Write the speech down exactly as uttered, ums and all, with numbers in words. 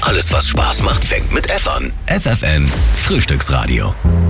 Alles, was Spaß macht, fängt mit F an. F F N Frühstücksradio.